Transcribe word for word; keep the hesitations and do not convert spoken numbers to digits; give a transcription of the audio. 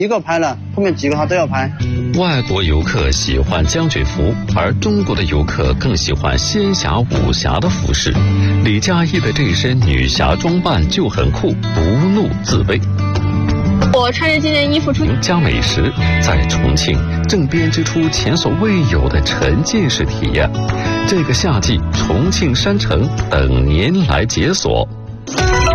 一个拍了，后面几个他都要拍。 外国游客喜欢将军服，而中国的游客更喜欢仙侠武侠的服饰。李佳琦的这身女侠装扮就很酷，不怒自威。 我穿着这件衣服出加美食，在重庆正编织出前所未有的沉浸式体验。这个夏季，重庆山城等您来解锁。